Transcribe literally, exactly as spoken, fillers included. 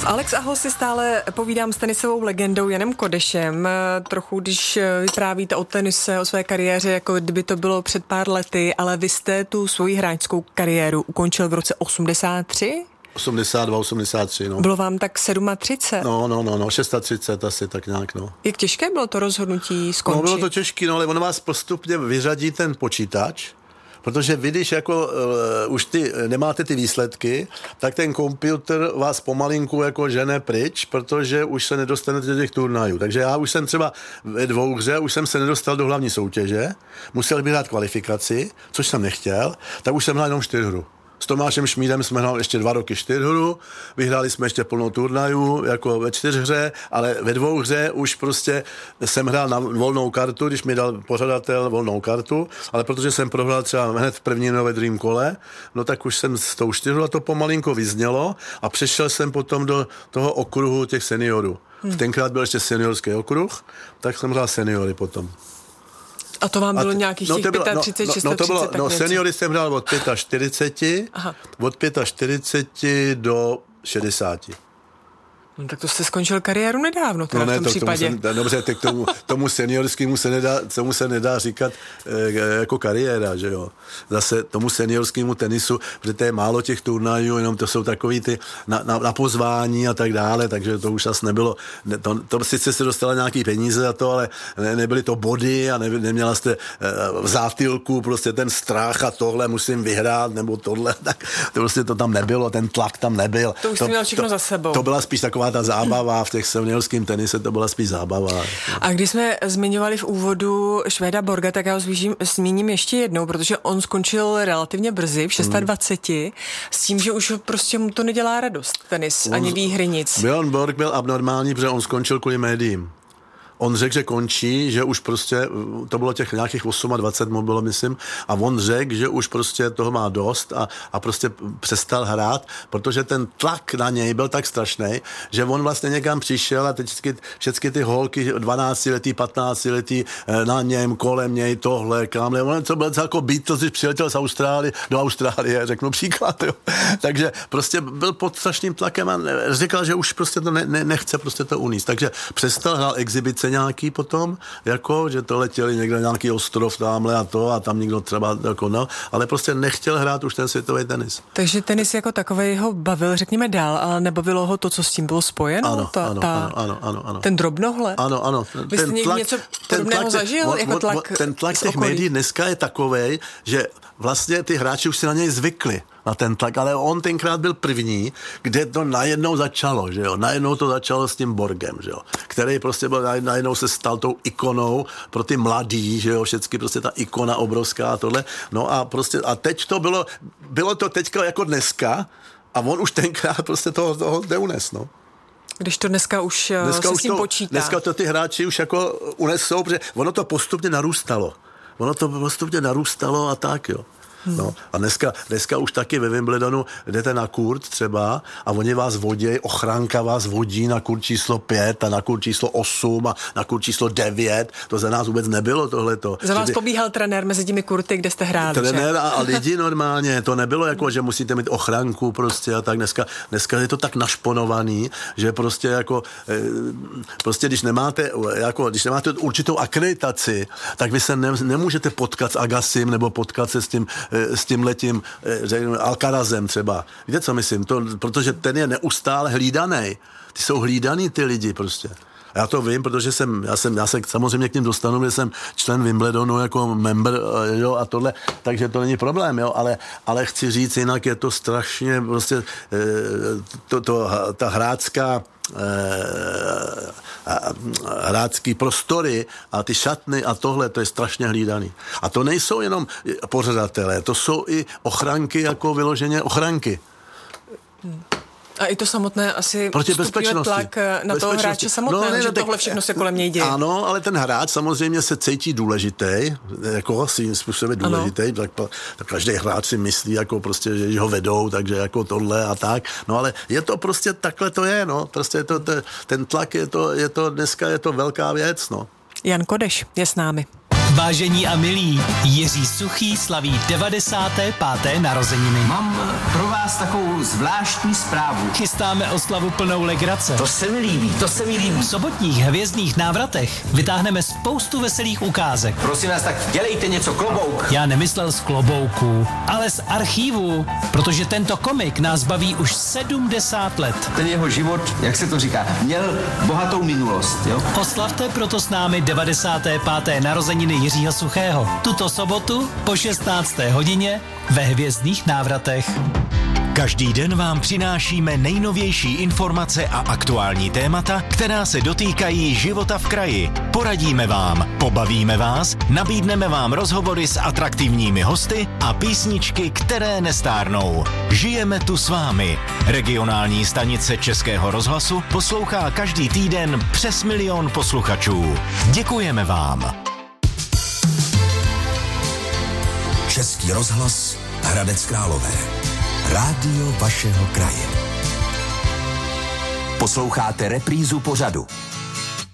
V Alex Ahoj si stále povídám s tenisovou legendou Janem Kodešem. Trochu, když vyprávíte o tenise, o své kariéře, jako kdyby to bylo před pár lety, ale vy jste tu svoji hráčskou kariéru ukončil v roce osmdesát tři? osmdesát dva, osmdesát tři, no. Bylo vám tak třicet sedm? No, no, no, no, třicet šest asi, tak nějak, no. Jak těžké bylo to rozhodnutí skončit? No, bylo to těžké, no, ale on vás postupně vyřadí ten počítač, protože vy, když jako uh, už ty, nemáte ty výsledky, tak ten počítač vás pomalinku jako žene pryč, protože už se nedostanete do těch turnajů. Takže já už jsem třeba ve dvouhře, už jsem se nedostal do hlavní soutěže, musel bych hrát kvalifikaci, což jsem nechtěl, tak už jsem hrál jenom čtyřhru. S Tomášem Šmídem jsme hráli ještě dva roky čtyřhru, vyhráli jsme ještě plnou turnajů, jako ve čtyřhře, ale ve dvouhře už prostě jsem hrál na volnou kartu, když mi dal pořadatel volnou kartu, ale protože jsem prohrál třeba hned v první nové Dream kole, no tak už jsem s tou čtyřhru a to pomalinko vyznělo a přešel jsem potom do toho okruhu těch seniorů. Hmm. Tenkrát byl ještě seniorský okruh, tak jsem hrál seniory potom. A to vám bylo t- nějakých no, těch bylo, třicet pět, no, no, to bylo, tak no, něco. seniory jsem hrál od čtyřicet pět, Aha. od čtyřicet pět do šedesáti. No, tak to jste skončil kariéru nedávno, teda no ne, v tom to, případě. Tomu se, dobře, tak tomu, tomu seniorskému se nedá, tomu se nedá říkat e, jako kariéra, že jo. Zase tomu seniorskému tenisu, protože to je málo těch turnajů, jenom to jsou takový ty na, na, na pozvání a tak dále, takže to už asi nebylo, ne, to, to sice se dostala nějaký peníze a to, ale ne, nebyly to body a ne, neměla jste e, v zátylku prostě ten strach a tohle musím vyhrát, nebo tohle, tak to prostě to tam nebylo, ten tlak tam nebyl. To už to, jsi měl všechno to, za sebou. To byla spíš taková ta zábava, v těch seniorském tenise to byla spíš zábava. A když jsme zmiňovali v úvodu Švéda Borga, tak já ho zvížím, zmíním ještě jednou, protože on skončil relativně brzy, v dvacet šest, hmm. s tím, že už prostě mu to nedělá radost, tenis, on, ani výhry, nic. Björn Borg byl abnormální, protože on skončil kvůli médiím. On řekl, že končí, že už prostě, to bylo těch nějakých dvacet osm mu bylo, myslím, a on řekl, že už prostě toho má dost a, a prostě přestal hrát, protože ten tlak na něj byl tak strašný, že on vlastně někam přišel a teď všechny, všechny ty holky dvanáctiletý, patnáctiletý na něm, kolem něj, tohle, kamle, on to byl jako Beatles, když přiletěl z Austrálie, do Austrálie, řeknu příklad, jo. Takže prostě byl pod strašným tlakem a řekl, že už prostě to ne, ne, nechce prostě to uníst, takže přestal hrát exibice nějaký potom, jako, že to letěli někde nějaký ostrov tamhle a to a tam někdo třeba jako no, ale prostě nechtěl hrát už ten světový tenis. Takže tenis jako takovej ho bavil, řekněme dál, ale nebavilo ho to, co s tím bylo spojeno? Ano, ta, ano, ta, ano, ano, ano, ano. Ten drobnohled? Ano, ano. Vy jste někdy něco podobného zažil? On, jako tlak on, ten tlak těch médií dneska je takovej, že vlastně ty hráči už si na něj zvykli, na ten tlak, ale on tenkrát byl první, kde to najednou začalo, že jo, najednou to začalo s tím Borgem, že jo, který prostě byl, najednou se stal tou ikonou pro ty mladý, že jo, všecky prostě ta ikona obrovská a tohle, no a prostě, a teď to bylo, bylo to teďka jako dneska a on už tenkrát prostě toho, toho neunes, no. Když to dneska už dneska se už s tím to, počítá. Dneska to ty hráči už jako unesou, protože ono to postupně narůstalo. Ono to postupně narůstalo a tak, jo. Hmm. No, a dneska, dneska už taky ve Wimbledonu jdete na kurt třeba a oni vás vodí, ochránka vás vodí na kurt číslo pět a na kurt číslo osm a na kurt číslo devět. To za nás vůbec nebylo tohleto. Za vás by... pobíhal trenér mezi těmi kurty, kde jste hráli. Trenér a, a lidi normálně. To nebylo jako, že musíte mít ochránku prostě a tak. Dneska, dneska je to tak našponovaný, že prostě jako prostě když nemáte, jako, když nemáte určitou akreditaci, tak vy se ne, nemůžete potkat s Agasim nebo potkat se s tím s tímhletím Alcarazem třeba. Víte, co myslím? To, protože ten je neustále hlídaný. Ty jsou hlídaný ty lidi prostě. Já to vím, protože jsem, já jsem, já se samozřejmě k ním dostanu, že jsem člen Wimbledonu jako member, jo, a tohle, takže to není problém, jo, ale, ale chci říct, jinak je to strašně prostě to, to, ta hráčská hráčský prostory a ty šatny a tohle, to je strašně hlídaný. A to nejsou jenom pořadatelé, to jsou i ochranky, jako vyloženě ochranky. Hmm. A i to samotné asi proti vstupuje tlak na toho hráče samotného, no, ne, že tak, tohle všechno se kolem něj děje. Ano, ale ten hráč samozřejmě se cítí důležitý, jako svým způsobem důležitý, tak, tak každý hráč si myslí, jako prostě, že ho vedou, takže jako tohle a tak. No ale je to prostě, takhle to je, no. Prostě je to, ten tlak je to, je to, dneska je to velká věc, no. Jan Kodeš je s námi. Vážení a milí, Jiří Suchý slaví devadesáté páté narozeniny. Mám pro vás takovou zvláštní zprávu. Chystáme oslavu plnou legrace. To se mi líbí, to se mi líbí. V sobotních hvězdných návratech vytáhneme spoustu veselých ukázek. Prosím vás, tak dělejte něco, klobouk. Já nemyslel z klobouku, ale z archívu, protože tento komik nás baví už sedmdesát let. Ten jeho život, jak se to říká, měl bohatou minulost, jo? Oslavte proto s námi devadesáté páté narozeniny Jiřího Suchého. Tuto sobotu po šestnácté hodině ve hvězdných návratech. Každý den vám přinášíme nejnovější informace a aktuální témata, která se dotýkají života v kraji. Poradíme vám, pobavíme vás, nabídneme vám rozhovory s atraktivními hosty a písničky, které nestárnou. Žijeme tu s vámi. Regionální stanice Českého rozhlasu poslouchá každý týden přes milion posluchačů. Děkujeme vám. Český rozhlas Hradec Králové. Rádio vašeho kraje. Posloucháte reprízu pořadu